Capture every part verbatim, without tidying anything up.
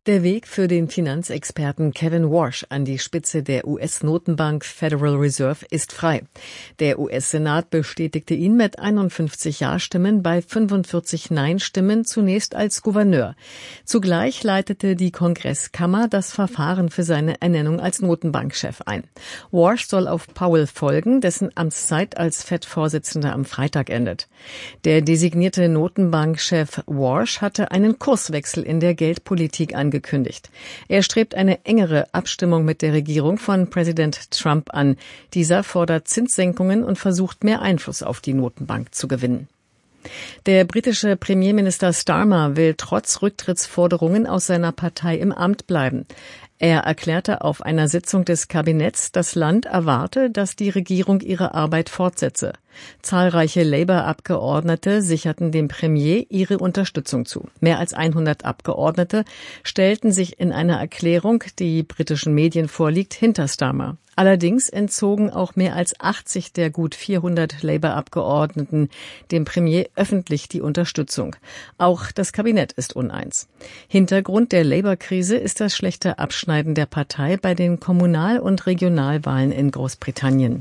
Der Weg für den Finanzexperten Kevin Warsh an die Spitze der U S-Notenbank Federal Reserve ist frei. Der U S-Senat bestätigte ihn mit einundfünfzig Ja-Stimmen bei fünfundvierzig Nein-Stimmen zunächst als Gouverneur. Zugleich leitete die Kongresskammer das Verfahren für seine Ernennung als Notenbankchef ein. Warsh soll auf Powell folgen, dessen Amtszeit als Fed-Vorsitzender am Freitag endet. Der designierte Notenbankchef Warsh hatte einen Kurswechsel in der Geldpolitik angekündigt. Angekündigt. Er strebt eine engere Abstimmung mit der Regierung von Präsident Trump an. Dieser fordert Zinssenkungen und versucht, mehr Einfluss auf die Notenbank zu gewinnen. Der britische Premierminister Starmer will trotz Rücktrittsforderungen aus seiner Partei im Amt bleiben. Er erklärte auf einer Sitzung des Kabinetts, das Land erwarte, dass die Regierung ihre Arbeit fortsetze. Zahlreiche Labour-Abgeordnete sicherten dem Premier ihre Unterstützung zu. Mehr als hundert Abgeordnete stellten sich in einer Erklärung, die britischen Medien vorliegt, hinter Starmer. Allerdings entzogen auch mehr als achtzig der gut vierhundert Labour-Abgeordneten dem Premier öffentlich die Unterstützung. Auch das Kabinett ist uneins. Hintergrund der Labour-Krise ist das schlechte Abschneiden der Partei bei den Kommunal- und Regionalwahlen in Großbritannien.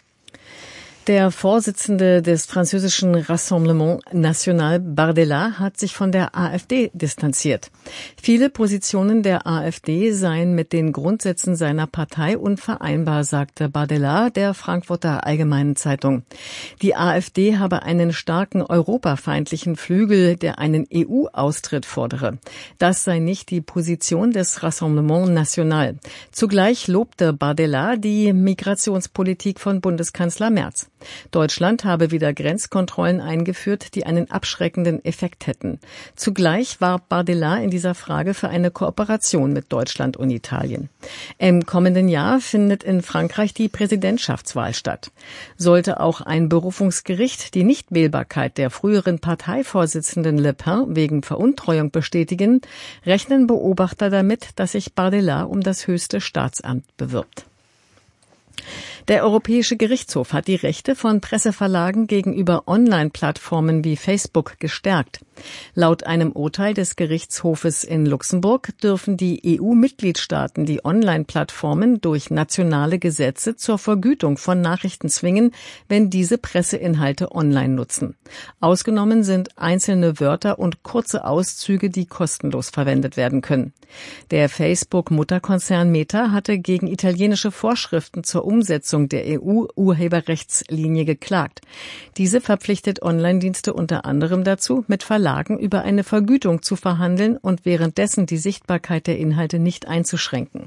Der Vorsitzende des französischen Rassemblement National, Bardella, hat sich von der AfD distanziert. Viele Positionen der AfD seien mit den Grundsätzen seiner Partei unvereinbar, sagte Bardella der Frankfurter Allgemeinen Zeitung. Die AfD habe einen starken europafeindlichen Flügel, der einen E U-Austritt fordere. Das sei nicht die Position des Rassemblement National. Zugleich lobte Bardella die Migrationspolitik von Bundeskanzler Merz. Deutschland habe wieder Grenzkontrollen eingeführt, die einen abschreckenden Effekt hätten. Zugleich warb Bardella in dieser Frage für eine Kooperation mit Deutschland und Italien. Im kommenden Jahr findet in Frankreich die Präsidentschaftswahl statt. Sollte auch ein Berufungsgericht die Nichtwählbarkeit der früheren Parteivorsitzenden Le Pen wegen Veruntreuung bestätigen, rechnen Beobachter damit, dass sich Bardella um das höchste Staatsamt bewirbt. Der Europäische Gerichtshof hat die Rechte von Presseverlagen gegenüber Online-Plattformen wie Facebook gestärkt. Laut einem Urteil des Gerichtshofes in Luxemburg dürfen die E U-Mitgliedstaaten die Online-Plattformen durch nationale Gesetze zur Vergütung von Nachrichten zwingen, wenn diese Presseinhalte online nutzen. Ausgenommen sind einzelne Wörter und kurze Auszüge, die kostenlos verwendet werden können. Der Facebook-Mutterkonzern Meta hatte gegen italienische Vorschriften zur Umsetzung der E U-Urheberrechtslinie geklagt. Diese verpflichtet Online-Dienste unter anderem dazu, mit Verlagen über eine Vergütung zu verhandeln und währenddessen die Sichtbarkeit der Inhalte nicht einzuschränken.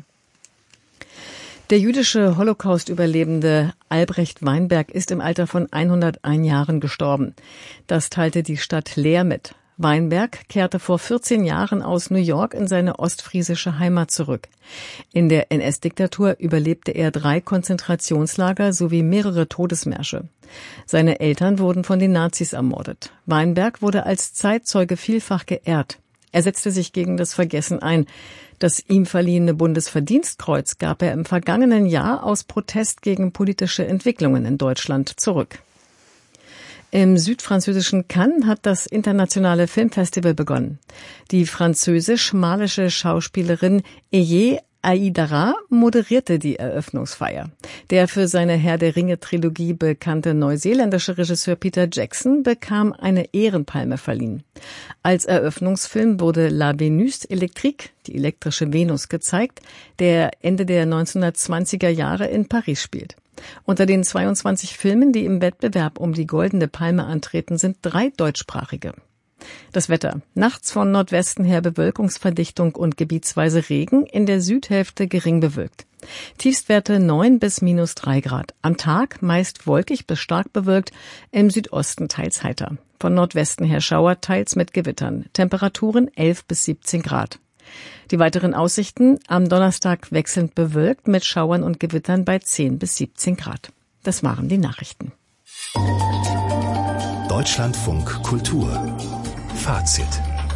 Der jüdische Holocaust-Überlebende Albrecht Weinberg ist im Alter von hunderteins Jahren gestorben. Das teilte die Stadt Leer mit. Weinberg kehrte vor vierzehn Jahren aus New York in seine ostfriesische Heimat zurück. In der N S-Diktatur überlebte er drei Konzentrationslager sowie mehrere Todesmärsche. Seine Eltern wurden von den Nazis ermordet. Weinberg wurde als Zeitzeuge vielfach geehrt. Er setzte sich gegen das Vergessen ein. Das ihm verliehene Bundesverdienstkreuz gab er im vergangenen Jahr aus Protest gegen politische Entwicklungen in Deutschland zurück. Im südfranzösischen Cannes hat das internationale Filmfestival begonnen. Die französisch-malische Schauspielerin Elie Aïdara moderierte die Eröffnungsfeier. Der für seine Herr-der-Ringe-Trilogie bekannte neuseeländische Regisseur Peter Jackson bekam eine Ehrenpalme verliehen. Als Eröffnungsfilm wurde La Vénus électrique, die elektrische Venus, gezeigt, der Ende der neunzehnhundertzwanziger Jahre in Paris spielt. Unter den zweiundzwanzig Filmen, die im Wettbewerb um die Goldene Palme antreten, sind drei deutschsprachige. Das Wetter. Nachts von Nordwesten her Bewölkungsverdichtung und gebietsweise Regen, in der Südhälfte gering bewölkt. Tiefstwerte neun bis minus drei Grad. Am Tag meist wolkig bis stark bewölkt, im Südosten teils heiter. Von Nordwesten her Schauer, teils mit Gewittern. Temperaturen elf bis siebzehn Grad. Die weiteren Aussichten: am Donnerstag wechselnd bewölkt mit Schauern und Gewittern bei zehn bis siebzehn Grad. Das waren die Nachrichten. Deutschlandfunk Kultur. Fazit.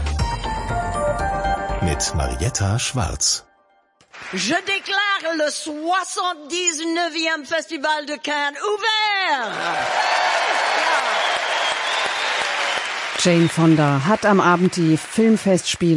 Mit Marietta Schwarz. Je déclare le soixante-dix-neuvième Festival de Cannes ouvert! Jane Fonda hat am Abend die Filmfestspiele